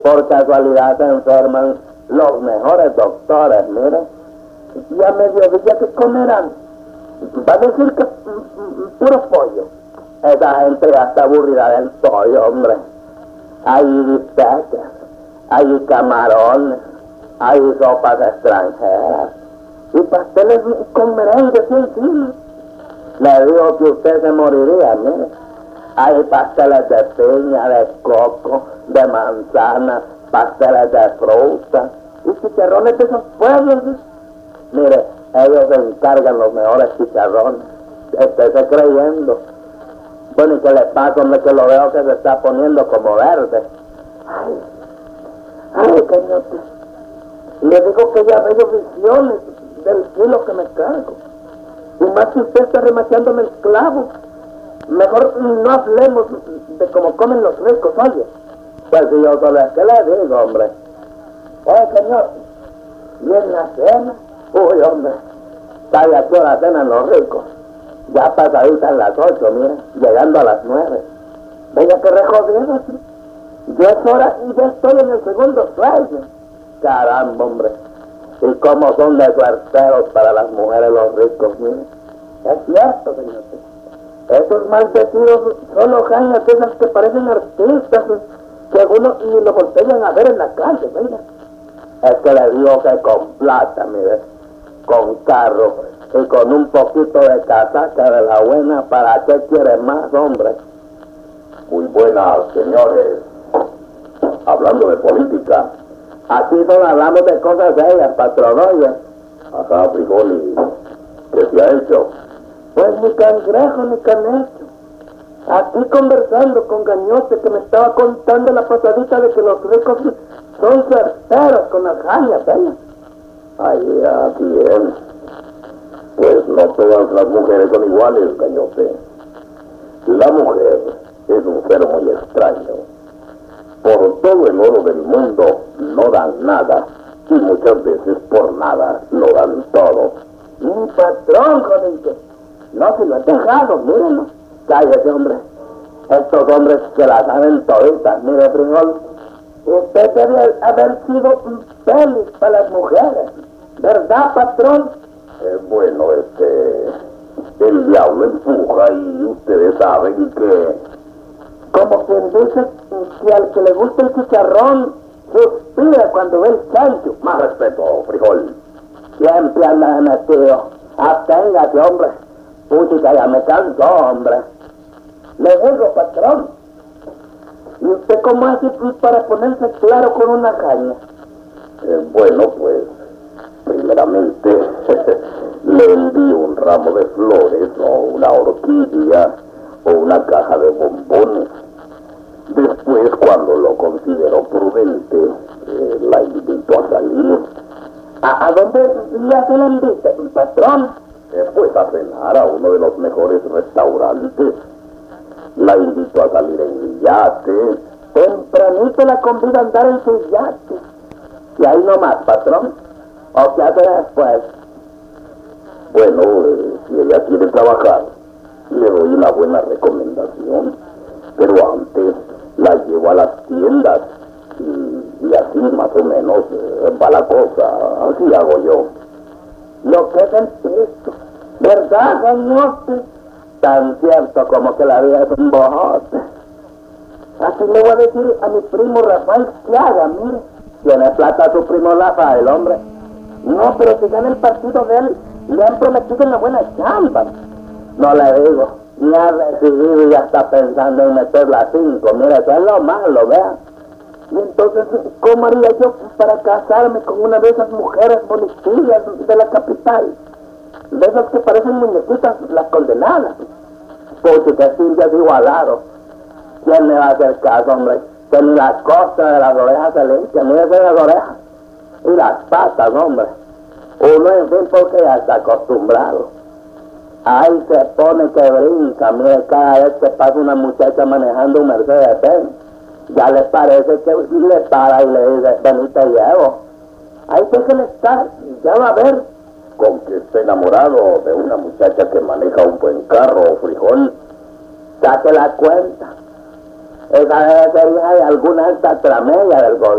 Por casualidad se enferman los mejores doctores, mire. Y a mediodía, ¿qué comerán? Va a decir que puro pollo. Esa gente ya está aburrida del pollo, hombre. Hay bistecas, hay camarones, hay sopas extranjeras y pasteles con merengue encima. Le digo que usted se moriría, mire. Hay pasteles de piña, de coco, de manzana, pasteles de fruta y chicharrones de esos pueblos. Mire, ellos se encargan los mejores chicharrones. Estése creyendo. Bueno, ¿y qué le pasa, hombre? Que lo veo que se está poniendo como verde. Ay, cañote. Le digo que ya veo visiones del kilo que me cargo. Y más si usted está remachándome el clavo. Mejor no hablemos de cómo comen los ricos, oye. Pues si yo solo es que le digo, hombre. Oye, señor, ¿y en la cena? Uy, hombre, ¿sabe a qué hora cenan los ricos? Ya pasaditas las 8, mire, llegando a las 9. Venga, que rejodido, ¿sí? Ya es hora y ya estoy en el segundo sueño. Caramba, hombre. ¿Y cómo son de suerteros para las mujeres los ricos, mire? Es cierto, señor. Esos maldecidos solo caen de esas que parecen artistas, que uno ni lo voltean a ver en la calle, venga. Es que le digo que con plata, mire, con carro y con un poquito de casaca de la buena, ¿para qué quiere más, hombre? Muy buenas, señores. Hablando de política. Aquí solo hablamos de cosas serias, patrón, oye. Ajá, Frijoli, ¿qué se ha hecho? Pues ni cangrejo ni canecho. Aquí conversando con Gañote, que me estaba contando la pasadita de que los ricos son certeros con las jañas, ¿eh? Ay, aquí es. Pues no todas las mujeres son iguales, Gañote. La mujer es un ser muy extraño. Por todo el oro del mundo no dan nada, y muchas veces por nada lo dan todo. Un patrón, jodito. No se lo he dejado, mírenlo. Cállese, hombre. Estos hombres que la saben toditas, mire, frijol. Usted debe haber sido un feliz para las mujeres, ¿verdad, patrón? Bueno, el diablo empuja y ustedes saben que... Como quien dice que al que le gusta el chicharrón suspira cuando ve el chancho. Más respeto, Frijol. Siempre anda metido. Aténgate, hombre. Puchica, ya me cansó, hombre. Le digo, patrón. ¿Y usted cómo hace para ponerse claro con una caña? Bueno, pues, primeramente, le envío un ramo de flores, o una orquídea, o una caja de bombones. Después, cuando lo considero prudente, la invito a salir. ¿A dónde le hace la invita, patrón? Pues a cenar a uno de los mejores restaurantes. La invito a salir en mi yate. Tempranito la convida a andar en su yate. Y ahí nomás, patrón. ¿O qué hace después? Bueno, si ella quiere trabajar, le doy una buena recomendación. Pero antes la llevo a las tiendas. Y así más o menos va la cosa. Así hago yo. Lo que es el Cristo, ¿verdad, Gañote? Tan cierto como que la vida es un bojote. Así le voy a decir a mi primo Rafael que haga, mire. Tiene plata su primo Rafael, hombre. No, pero si gana el partido de él, le han prometido una buena chamba. No le digo, ni ha recibido y ya está pensando en meter las 5. Mire, eso es lo malo, vea. Y entonces, ¿cómo haría yo para casarme con una de esas mujeres bonitillas de la capital? De esas que parecen muñequitas, las condenadas. Pues que Silvia es igualado. ¿Quién le va a hacer caso, hombre? Que ni las costas de las orejas se limpian, mírese las orejas. Y las patas, hombre. Uno, en fin, porque ya está acostumbrado. Ahí se pone que brinca, mire, cada vez que pasa una muchacha manejando un Mercedes-Benz. Ya le parece que le para y le dice, ven y te llevo. Ahí déjele estar, ya va a ver. Con que esté enamorado de una muchacha que maneja un buen carro, Frijol. Saque la cuenta. Esa debe ser hija de alguna alta tramella del gobierno.